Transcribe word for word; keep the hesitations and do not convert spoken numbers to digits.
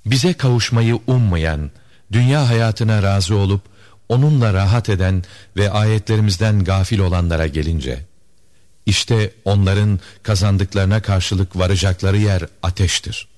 Bize kavuşmayı ummayan, dünya hayatına razı olup onunla rahat eden ve ayetlerimizden gafil olanlara gelince, işte onların kazandıklarına karşılık varacakları yer ateştir.